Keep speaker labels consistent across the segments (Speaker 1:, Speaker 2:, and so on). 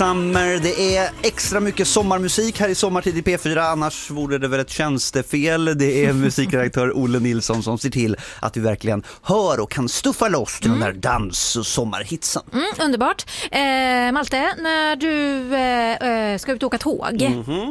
Speaker 1: Summer. Det är extra mycket sommarmusik här i Sommartid i P4. Annars vore det väl ett tjänstefel. Det är musikredaktör Olle Nilsson som ser till att vi verkligen hör och kan stuffa loss till den där dans- och sommarhitsen.
Speaker 2: Underbart. Malte, när du ska ut och åka tåg,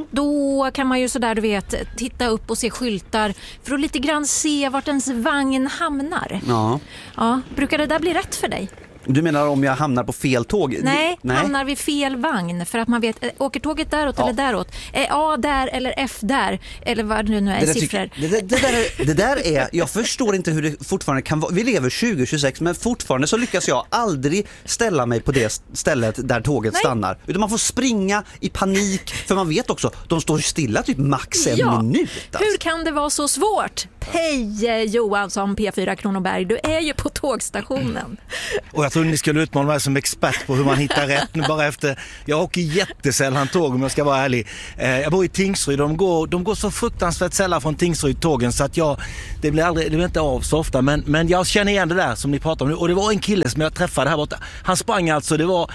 Speaker 2: då kan man ju sådär, du vet, titta upp och se skyltar för att lite grann se vart ens vagn hamnar. Ja, brukar det där bli rätt för dig?
Speaker 1: Du menar om jag hamnar på fel tåg?
Speaker 2: Nej, hamnar vid fel vagn för att man vet, åker tåget däråt eller däråt? A där eller F där eller vad det nu är, siffror.
Speaker 1: Det där är, jag förstår inte hur det fortfarande kan vara. Vi lever 2026 men fortfarande så lyckas jag aldrig ställa mig på det stället där tåget stannar. Utan man får springa i panik för man vet också, de står stilla typ max en minut. Alltså.
Speaker 2: Hur kan det vara så svårt? Peje Johansson, P4 Kronoberg, du är ju på tågstationen.
Speaker 3: Och jag tror ni skulle utmana mig som expert på hur man hittar rätt nu bara efter. Jag åker jättesällan tåg om jag ska vara ärlig. Jag bor i Tingsryd. De går så fruktansvärt sällan från Tingsryd tågen så att det blir inte av så ofta. Men jag känner igen det där som ni pratar om nu. Och det var en kille som jag träffade här borta. Han sprang alltså, det var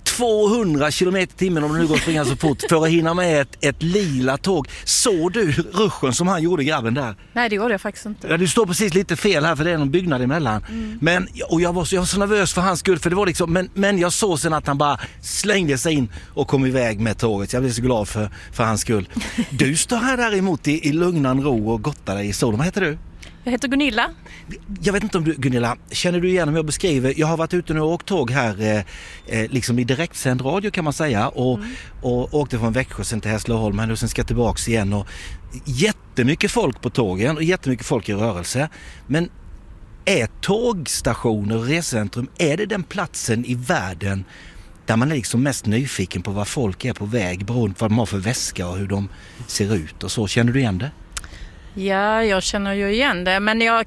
Speaker 3: 200 km/h om du nu går att springa så fort för att hinna med ett lila tåg. Såg du ruschen som han gjorde, grabben där?
Speaker 4: Nej, det gjorde jag faktiskt inte.
Speaker 3: Ja, du står precis lite fel här för det är någon byggnad emellan. Men, och jag var så nervös för hans skull för det var liksom, men jag såg sen att han bara slängde sig in och kom iväg med tåget. Jag blev så glad för hans skull. Du står här däremot i lugnan ro och gottar dig i solen. Vad heter du?
Speaker 4: Jag heter Gunilla.
Speaker 3: Jag vet inte om du, Gunilla, känner du igen om jag beskriver? Jag har varit ute nu och åkt tåg här liksom i direktsänd radio kan man säga och åkte från Växjö sen till Hässleholm och sen ska jag tillbaka igen och jättemycket folk på tågen och jättemycket folk i rörelse. Men är tågstationer och resecentrum, är det den platsen i världen där man är liksom mest nyfiken på vad folk är på väg beroende på vad de har för väska och hur de ser ut och så? Känner du igen det?
Speaker 4: Ja, jag känner ju igen det. Men jag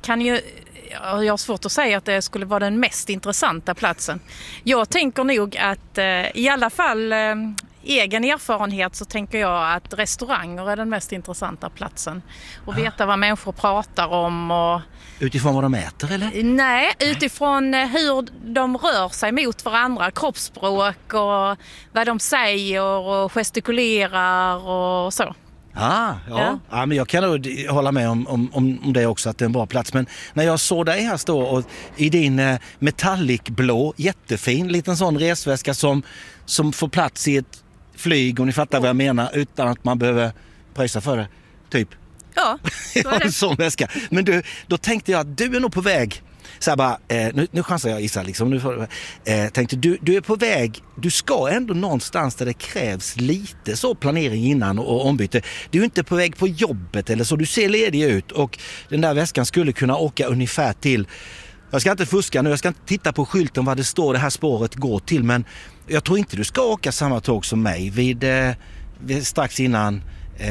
Speaker 4: har svårt att säga att det skulle vara den mest intressanta platsen. Jag tänker nog att i alla fall egen erfarenhet så tänker jag att restauranger är den mest intressanta platsen. Och veta vad människor pratar om. Och
Speaker 3: utifrån vad de äter eller?
Speaker 4: Nej, utifrån hur de rör sig mot varandra. Kroppsspråk och vad de säger och gestikulerar och så.
Speaker 3: Ja, men jag kan nog hålla med om det också att det är en bra plats. Men när jag såg dig här stå och i din metallicblå, jättefin liten sån resväska som får plats i ett flyg, om ni fattar vad jag menar, utan att man behöver pröjsa för det, typ.
Speaker 4: Ja, så är det.
Speaker 3: En sån väska. Men då tänkte jag att du är nog på väg. Så här bara, nu chansar jag Isa liksom. Tänkte du är på väg, du ska ändå någonstans där det krävs lite så planering innan och ombyte. Du är inte på väg på jobbet eller så, du ser ledig ut och den där väskan skulle kunna åka ungefär till, jag ska inte fuska nu, jag ska inte titta på skylten vad det står det här spåret går till, men jag tror inte du ska åka samma tåg som mig vid strax innan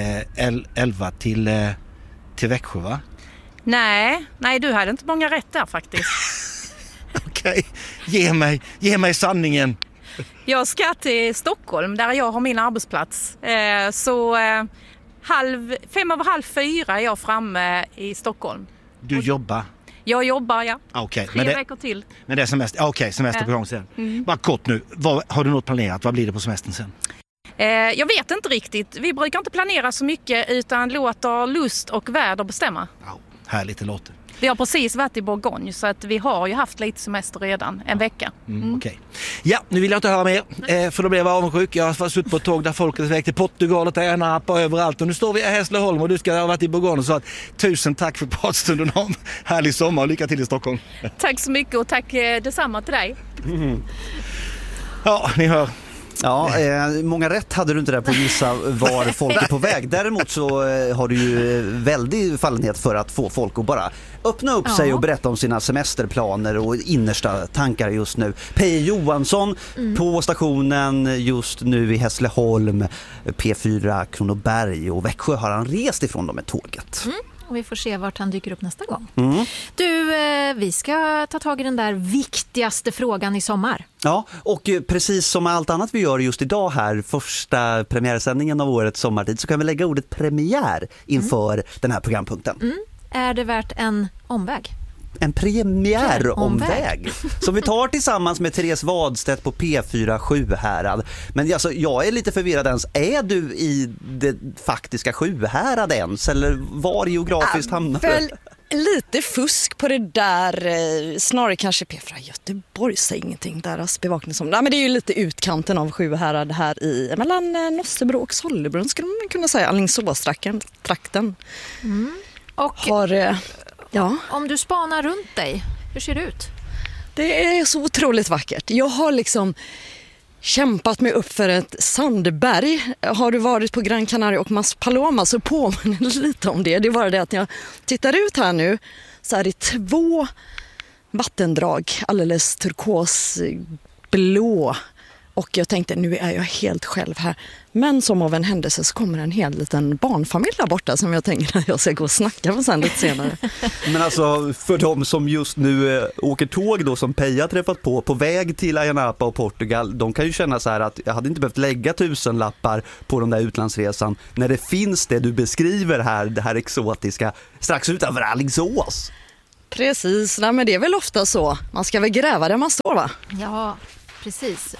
Speaker 3: 11 till Växjö, va?
Speaker 4: Nej, du hade inte många rätt där faktiskt.
Speaker 3: Okej, ge mig sanningen.
Speaker 4: Jag ska till Stockholm där jag har min arbetsplats. Så 3:30 är jag framme i Stockholm.
Speaker 3: Du jobbar?
Speaker 4: Jag jobbar, ja.
Speaker 3: Okay,
Speaker 4: 3 veckor till.
Speaker 3: Men det är semester, semester på gång sen. Bara kort nu, har du något planerat? Vad blir det på semestern sen?
Speaker 4: Jag vet inte riktigt. Vi brukar inte planera så mycket utan låter lust och väder bestämma.
Speaker 3: Härligt det låter.
Speaker 4: Vi har precis varit i Bourgogne så att vi har ju haft lite semester redan, en vecka.
Speaker 3: Okej. Ja, nu vill jag inte höra mer för då blev jag avundsjuk. Jag har suttit på ett tåg där folk är väg till Portugal och Tärna på överallt och nu står vi i Hässleholm och du ska ha varit i Bourgogne så att tusen tack för pratstunden och härlig sommar och lycka till i Stockholm.
Speaker 4: Tack så mycket och tack detsamma till dig.
Speaker 3: Ja, ni hör.
Speaker 1: Ja, många rätt hade du inte där på att gissa var folk är på väg. Däremot så har du ju väldigt fallenhet för att få folk att bara öppna upp sig och berätta om sina semesterplaner och innersta tankar just nu. Peje Johansson på stationen just nu i Hässleholm, P4 Kronoberg och Växjö har han rest ifrån dem med tåget.
Speaker 2: Och vi får se vart han dyker upp nästa gång. Du, vi ska ta tag i den där viktigaste frågan i sommar.
Speaker 1: Ja, och precis som allt annat vi gör just idag här, första premiärsändningen av årets sommartid, så kan vi lägga ordet premiär inför den här programpunkten.
Speaker 2: Är det värt en omväg?
Speaker 1: en premiäromväg som vi tar tillsammans med Therese Wadstedt på P4 Sjuhärad. Men alltså, jag är lite förvirrad ens. Är du i det faktiska Sjuhärad ens? Eller var geografiskt hamnar du?
Speaker 5: Lite fusk på det där, snarare kanske P4 Göteborg säger ingenting, deras bevakningsområde. Men det är ju lite utkanten av Sjuhärad här i mellan Nossebro och Sollebrunn skulle man kunna säga, Alingsåstrakten.
Speaker 2: Och om du spanar runt dig, hur ser det ut?
Speaker 5: Det är så otroligt vackert. Jag har liksom kämpat mig upp för ett sandberg. Har du varit på Gran Canaria och Mas Paloma så påminner lite om det. Det var det att jag tittar ut här nu så är det 2 vattendrag, alldeles turkosblå. Och jag tänkte, nu är jag helt själv här. Men som av en händelse så kommer en hel liten barnfamilj där borta som jag tänker att jag ska gå och snacka med sen lite senare.
Speaker 1: Men alltså, för de som just nu åker tåg då, som Peja träffat på väg till Ayia Napa och Portugal, de kan ju känna så här att jag hade inte behövt lägga 1000-lappar på den där utlandsresan när det finns det du beskriver här, det här exotiska, strax utanför Alingsås.
Speaker 5: Precis, men det är väl ofta så. Man ska väl gräva där man står, va?
Speaker 2: Ja, precis.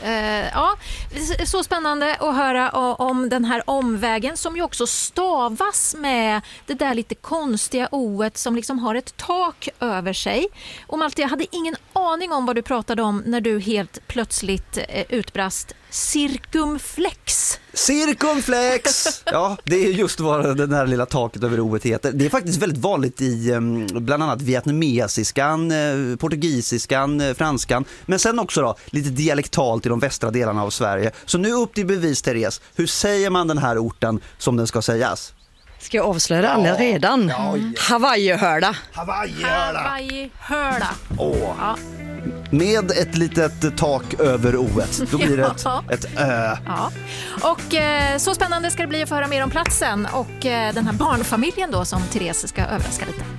Speaker 2: Så spännande att höra om den här omvägen som ju också stavas med det där lite konstiga oet som liksom har ett tak över sig. Och Malte, jag hade ingen aning om vad du pratade om när du helt plötsligt utbrast cirkumflex.
Speaker 1: Cirkumflex! Ja, det är just vad den här lilla taket över oet heter. Det är faktiskt väldigt vanligt i bland annat vietnamesiskan, portugisiskan, franskan. Men sen också då, lite dialektalt i de västra delarna av Sverige. Så nu upp till bevis, Therese. Hur säger man den här orten som den ska sägas?
Speaker 5: Ska jag avslöja det alla redan? Hawaii-hörda.
Speaker 2: Hawaii-hörda.
Speaker 1: Ja. Med ett litet tak över oet. Då blir det ett ö.
Speaker 2: Ja. Och så spännande ska det bli att få höra mer om platsen och den här barnfamiljen då som Therese ska överraska lite.